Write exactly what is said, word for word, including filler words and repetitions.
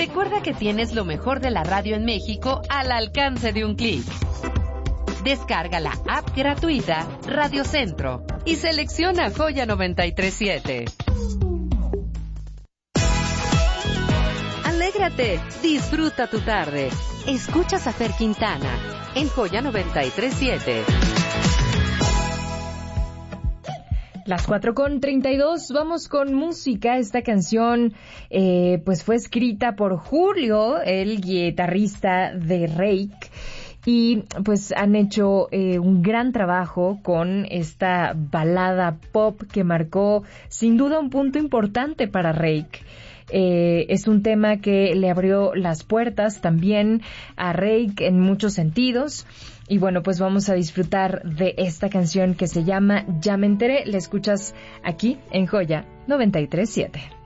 Recuerda que tienes lo mejor de la radio en México al alcance de un clic. Descarga la app gratuita Radio Centro y selecciona Joya noventa y tres punto siete. Alégrate, disfruta tu tarde. Escuchas a Fer Quintana en Joya noventa y tres punto siete. Las cuatro con treinta y dos, vamos con música. Esta canción eh, pues fue escrita por Julio, el guitarrista de Rake. Y pues han hecho eh, un gran trabajo con esta balada pop que marcó sin duda un punto importante para Rake. Eh, es un tema que le abrió las puertas también a Rake en muchos sentidos. Y bueno, pues vamos a disfrutar de esta canción que se llama Ya me enteré. La escuchas aquí en Joya noventa y tres punto siete.